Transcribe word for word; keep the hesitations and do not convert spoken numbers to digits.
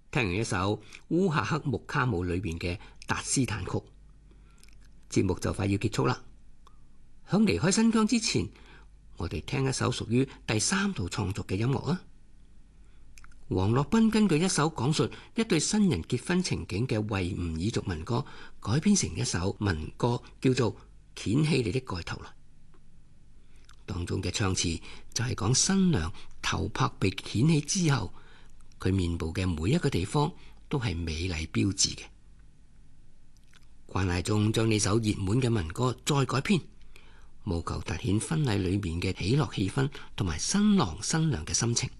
聽完一首烏夏克木卡姆裏面嘅達斯坦曲。節目就快要結束啦，響離開新疆之前，我哋聽一首屬於第三度創作嘅音樂啊。王洛賓根據一首講述一對新人結婚情景嘅維吾爾族民歌改編成一首民歌，叫做《掀起你的蓋頭》啦。當中嘅唱詞就係講新娘頭帕被掀起之後，佢面部嘅每一個地方都係美麗標緻嘅。關艾中將呢首熱門嘅民歌再改編，務求凸顯婚禮裏面嘅喜樂氣氛同埋新郎新娘嘅心情。